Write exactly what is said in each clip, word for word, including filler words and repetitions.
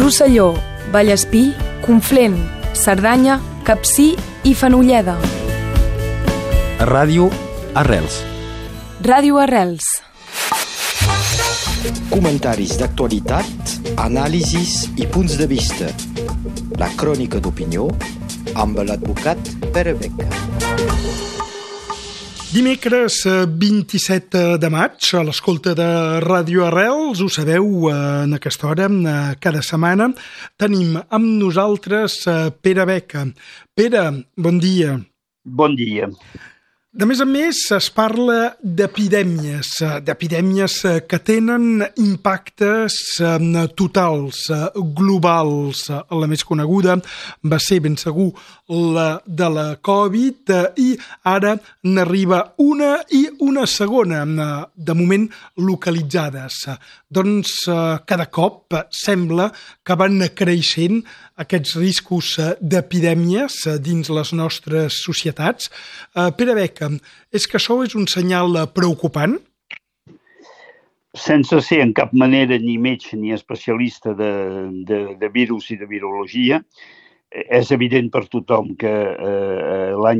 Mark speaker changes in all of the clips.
Speaker 1: Rosselló, Vallespí, Conflent, Cerdanya, Capcir i Fenolleda.
Speaker 2: Ràdio Arrels.
Speaker 1: Ràdio Arrels.
Speaker 3: Comentaris d'actualitat, anàlisis i punts de vista. La crònica d'opinió amb l'advocat Pere Beca.
Speaker 4: Dimecres vint-i-set de maig, a l'escolta de Ràdio Arrels, ho sabeu, en aquesta hora, cada setmana, tenim amb nosaltres Pere Beca. Pere, bon dia.
Speaker 5: Bon dia.
Speaker 4: De més a més, es parla d'epidèmies, d'epidèmies que tenen impactes totals, globals. La més coneguda va ser, ben segur, la de la Covid, i ara n'arriba una i una segona, de moment localitzades. Doncs cada cop sembla que van creixent aquests riscos d'epidèmies dins les nostres societats. Pere Beca, és que això és un senyal preocupant?
Speaker 5: Sense ser en cap manera ni metge ni especialista de, de, de virus i de virologia, és evident per tothom que eh, l'any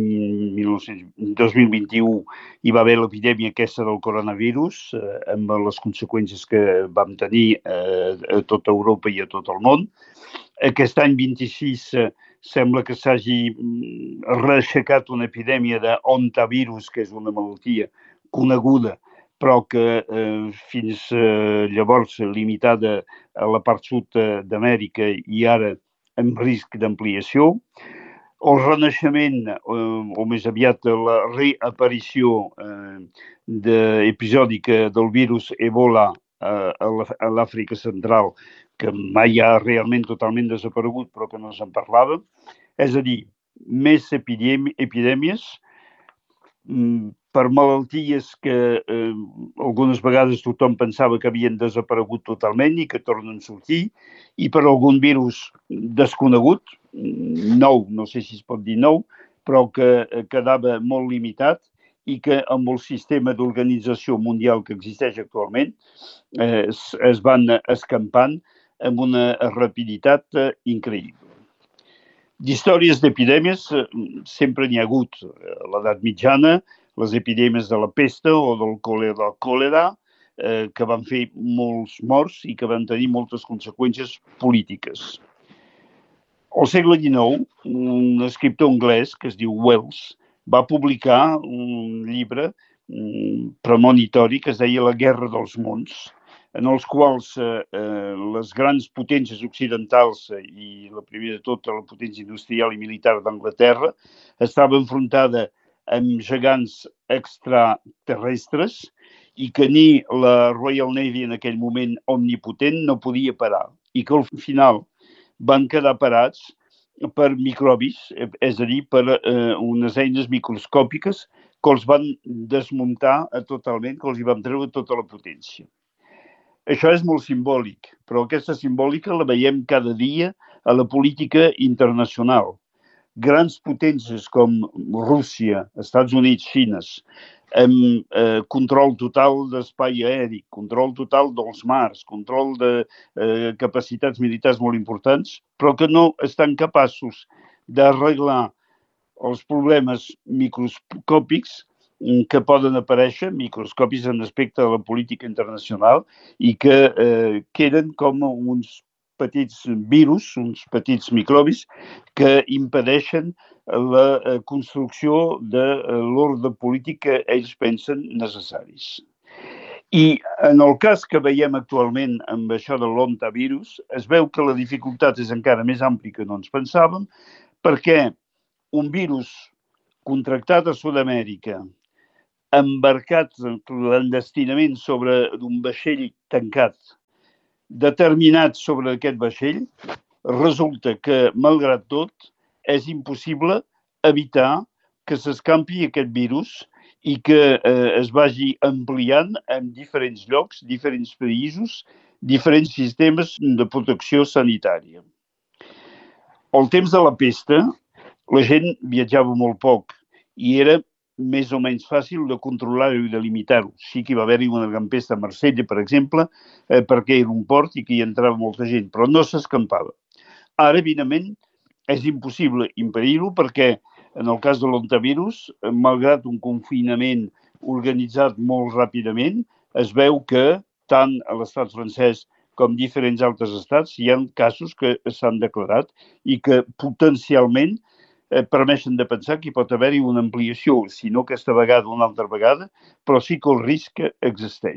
Speaker 5: dos mil vint-i-u hi va haver l'epidèmia aquesta del coronavirus, eh, amb les conseqüències que vam tenir eh, a tota Europa i a tot el món. Aquest any vint-i-sis eh, sembla que s'hagi reaixecat una epidèmia d'ontavirus, que és una malaltia coneguda, però que eh, fins eh, llavors limitada a la part sud d'Amèrica i ara amb risc d'ampliació. El renaixement, eh, o més aviat la reaparició eh, de, episòdica del virus Ebola eh, a l'Àfrica Central, que mai ha realment totalment desaparegut, però que no se'n parlava. És a dir, més epidèmi- epidèmies mm, per malalties que eh, algunes vegades tothom pensava que havien desaparegut totalment i que tornen a sortir, i per algun virus desconegut, nou, no sé si es pot dir nou, però que quedava molt limitat i que amb el sistema d'organització mundial que existeix actualment eh, es, es van escampant amb una rapiditat eh, increïble. D'històries d'epidèmies eh, sempre n'hi ha hagut. A l'edat mitjana, les epidèmies de la pesta o del còlera, còlera eh, que van fer molts morts i que van tenir moltes conseqüències polítiques. Al segle dinou, un escriptor anglès que es diu Wells va publicar un llibre um, premonitori que es deia La guerra dels mons, en els quals eh, eh, les grans potències occidentals eh, i la primera de tot la potència industrial i militar d'Anglaterra estava enfrontada amb gegants extraterrestres i que ni la Royal Navy en aquell moment omnipotent no podia parar i que al final van quedar parats per microbis, és a dir, per eh, unes eines microscòpiques que els van desmuntar totalment, que els hi van treure tota la potència. Això és molt simbòlic, però aquesta simbòlica la veiem cada dia a la política internacional. Grans potències com Rússia, Estats Units, Xina, amb eh, control total d'espai aeri, control total dels mars, control de eh, capacitats militars molt importants, però que no estan capaços d'arreglar els problemes microscòpics que poden aparèixer, microscòpics en aspecte de la política internacional, i que eh, queden com uns petits virus, uns petits microbis, que impedeixen la construcció de l'ordre polític que ells pensen necessaris. I en el cas que veiem actualment amb això de l'ontavirus, es veu que la dificultat és encara més àmplia que no ens pensàvem, perquè un virus contractat a Sud-amèrica, embarcat clandestinament sobre un vaixell tancat, determinat sobre aquest vaixell, resulta que, malgrat tot, és impossible evitar que s'escampi aquest virus i que eh, es vagi ampliant en diferents llocs, diferents països, diferents sistemes de protecció sanitària. Al temps de la pesta, la gent viatjava molt poc i era més o menys fàcil de controlar-ho i de limitar-ho. Sí que hi va haver-hi una tempesta a Marsella, per exemple, eh, perquè era un port i que hi entrava molta gent, però no s'escampava. Ara, evidentment, és impossible impedir-ho perquè, en el cas de l'ontavirus, malgrat un confinament organitzat molt ràpidament, es veu que tant a l'estat francès com diferents altres estats hi ha casos que s'han declarat i que potencialment permeten de pensar que hi pot haver-hi una ampliació, si no aquesta vegada una altra vegada, però sí que el risc existeix.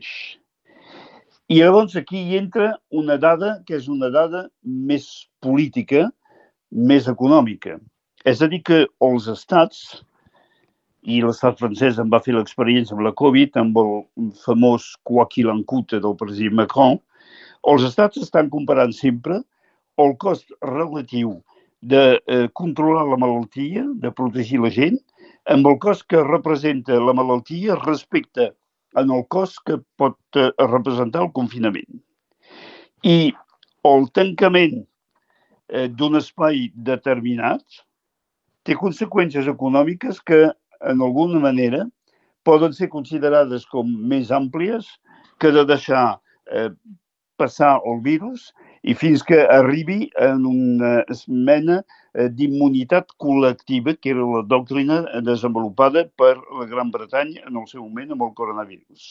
Speaker 5: I llavors aquí hi entra una dada que és una dada més política, més econòmica. És a dir, que els estats, i l'estat francès en va fer l'experiència amb la Covid, amb el famós quoi qu'il en coûte del president Macron, els estats estan comparant sempre el cost relatiu de eh, controlar la malaltia, de protegir la gent, amb el cost que representa la malaltia respecte en el cost que pot eh, representar el confinament. I el tancament eh, d'un espai determinat té conseqüències econòmiques que, en alguna manera, poden ser considerades com més àmplies que de deixar eh, passar el virus i fins que arribi en una mena d'immunitat col·lectiva, que era la doctrina desenvolupada per la Gran Bretanya en el seu moment amb el coronavirus.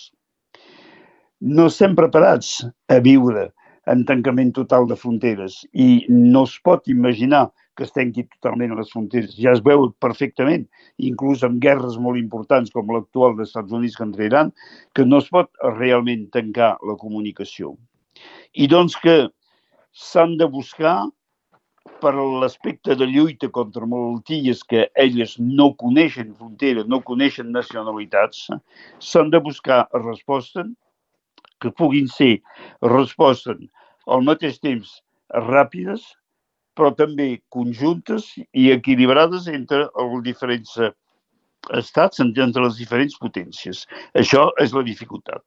Speaker 5: No estem preparats a viure en tancament total de fronteres i no es pot imaginar que es tanqui totalment les fronteres. Ja es veu perfectament, inclús en guerres molt importants com l'actual dels Estats Units contra Iran, que no es pot realment tancar la comunicació. I doncs que s'han de buscar, per l'aspecte de lluita contra malalties que elles no coneixen fronteres, no coneixen nacionalitats, s'han de buscar respostes que puguin ser respostes al mateix temps ràpides, però també conjuntes i equilibrades entre els diferents estats, entre les diferents potències. Això és la dificultat.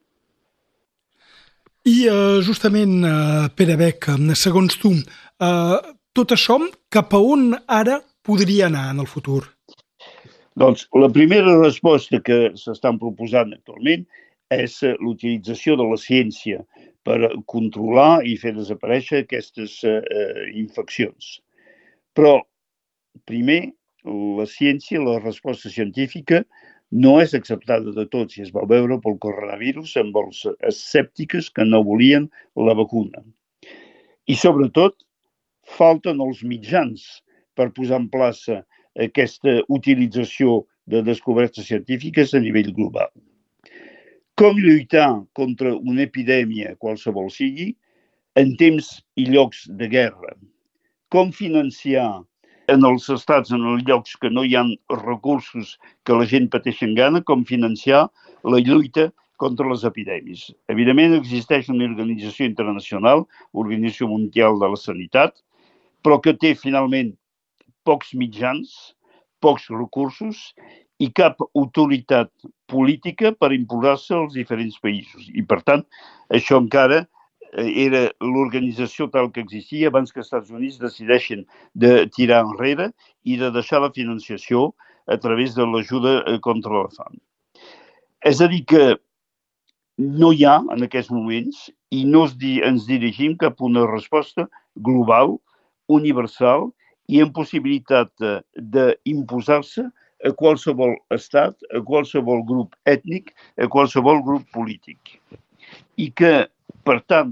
Speaker 4: I uh, justament, uh, Pere Bec, segons tu, uh, tot això cap a on ara podria anar en el futur?
Speaker 5: Doncs la primera resposta que s'estan proposant actualment és l'utilització de la ciència per controlar i fer desaparèixer aquestes uh, infeccions. Però, primer, la ciència, la resposta científica, no és acceptada de tots i es va veure pel coronavirus amb els escèptics que no volien la vacuna. I, sobretot, falten els mitjans per posar en plaça aquesta utilització de descobertes científiques a nivell global. Com lluitar contra una epidèmia, qualsevol sigui, en temps i llocs de guerra? Com financiar en els estats, en els llocs que no hi ha recursos que la gent pateix en gana, com financiar la lluita contra les epidèmies. Evidentment, existeix una organització internacional, l'Organització Mundial de la Sanitat, però que té finalment pocs mitjans, pocs recursos i cap autoritat política per imposar-se als diferents països. I, per tant, això encara era l'organització tal que existia abans que els Estats Units decideixen de tirar enrere i de deixar la financiació a través de l'ajuda contra la fam. És a dir que no hi ha en aquests moments i no ens dirigim cap a una resposta global, universal i amb possibilitat d'imposar-se a qualsevol estat, a qualsevol grup ètnic, a qualsevol grup polític. I que, per tant,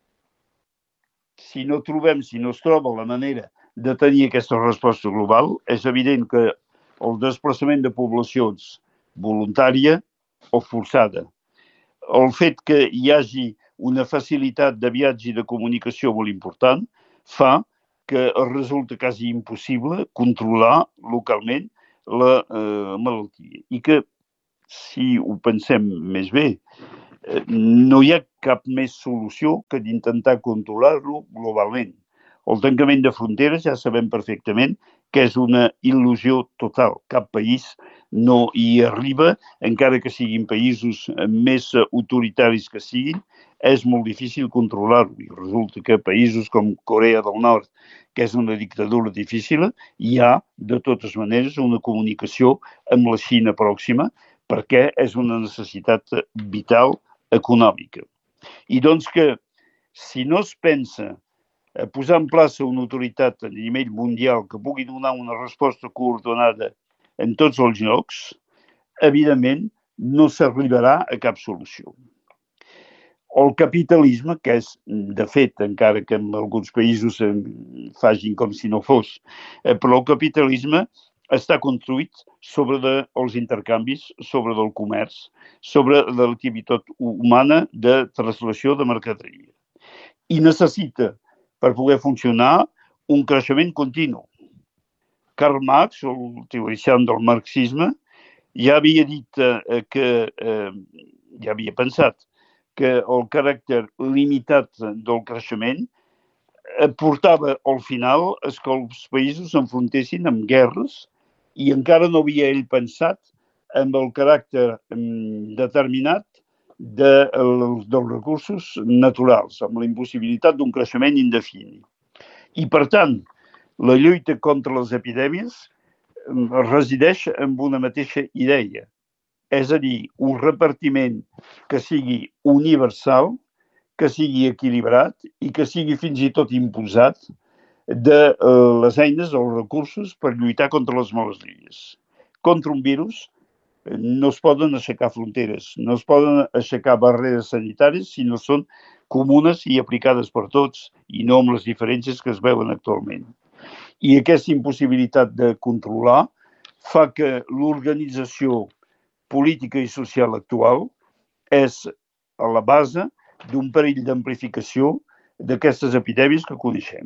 Speaker 5: si no trobem, si no es troba la manera de tenir aquesta resposta global, és evident que el desplaçament de poblacions voluntària o forçada, el fet que hi hagi una facilitat de viatge i de comunicació molt important, fa que resulta quasi impossible controlar localment la eh, malaltia. I que, si ho pensem més bé, no hi ha cap més solució que d'intentar controlar-lo globalment. El tancament de fronteres ja sabem perfectament que és una il·lusió total. Cap país no hi arriba, encara que siguin països més autoritaris que siguin, és molt difícil controlar-ho. I resulta que països com Corea del Nord, que és una dictadura difícil, hi ha, de totes maneres, una comunicació amb la Xina pròxima, perquè és una necessitat vital econòmica. I doncs que, si no es pensa a posar en plaça una autoritat a nivell mundial que pugui donar una resposta coordinada en tots els llocs, evidentment no s'arribarà a cap solució. El capitalisme, que és, de fet, encara que en alguns països facin com si no fos, però el capitalisme està construït sobre de, els intercanvis, sobre del comerç, sobre de l'activitat humana de translació de mercaderia. I necessita, per poder funcionar, un creixement continu. Karl Marx, el teorician del marxisme, ja havia dit eh, que, eh, ja havia pensat, que el caràcter limitat del creixement portava al final és que els països s'enfrontessin amb guerres i encara no havia ell pensat en el caràcter determinat de, dels recursos naturals, amb la impossibilitat d'un creixement indefinit. I, per tant, la lluita contra les epidèmies resideix en una mateixa idea, és a dir, un repartiment que sigui universal, que sigui equilibrat i que sigui fins i tot imposat de les eines, els recursos per lluitar contra les malalties. Contra un virus no es poden aixecar fronteres, no es poden aixecar barreres sanitàries si no són comunes i aplicades per tots i no amb les diferències que es veuen actualment. I aquesta impossibilitat de controlar fa que l'organització política i social actual és a la base d'un perill d'amplificació d'aquestes epidèmies que coneixem.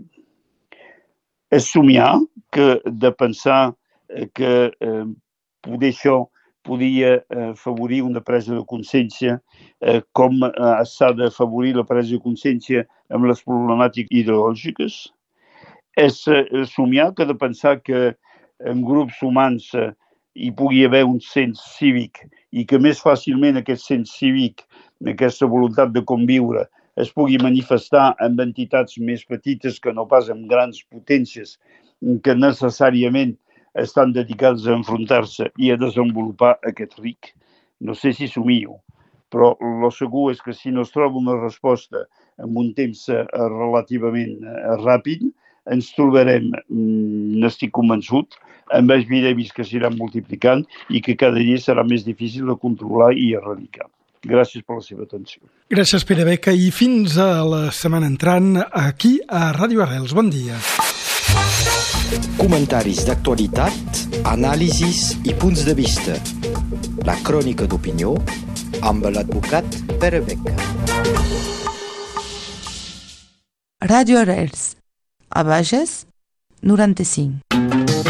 Speaker 5: És somiar que de pensar que eh, poder això podia eh, afavorir una presa de consciència eh, com eh, s'ha d'afavorir la presa de consciència amb les problemàtiques ideològiques. És eh, somiar que de pensar que en grups humans eh, hi pugui haver un sens cívic i que més fàcilment aquest sens cívic, aquesta voluntat de conviure, es pugui manifestar amb entitats més petites que no pas amb grans potències que necessàriament estan dedicades a enfrontar-se i a desenvolupar aquest ric. No sé si somio, però el segur és que si no es troba una resposta en un temps relativament ràpid, ens trobarem, n'estic convençut, amb epidèmies que s'aniran multiplicant i que cada dia serà més difícil de controlar i erradicar. Gràcies per la seva atenció.
Speaker 4: Gràcies, Pere Beca, i fins a la setmana entrant aquí a Ràdio Arrels. Bon dia.
Speaker 3: Comentaris d'actualitat, anàlisis i punts de vista. La crònica d'opinió amb l'advocat Pere Beca.
Speaker 2: Ràdio Arrels, a Bages, noranta-cinc.